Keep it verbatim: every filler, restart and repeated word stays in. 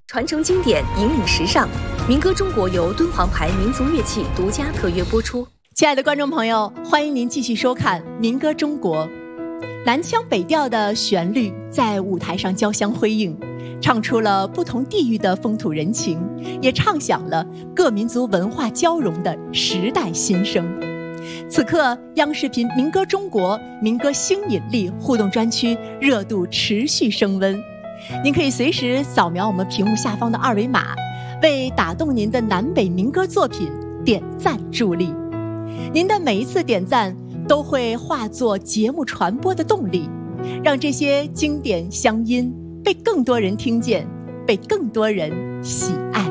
传承经典，引领时尚。民歌中国由敦煌牌民族乐器独家特约播出。 亲爱的观众朋友，欢迎您继续收看《民歌中国》。南腔北调的旋律在舞台上交相辉映，唱出了不同地域的风土人情，也唱响了各民族文化交融的时代心声。此刻，央视频《民歌中国》民歌新引力互动专区热度持续升温。您可以随时扫描我们屏幕下方的二维码，为打动您的南北民歌作品点赞助力。您的每一次点赞都会化作节目传播的动力，让这些经典乡音被更多人听见，被更多人喜爱。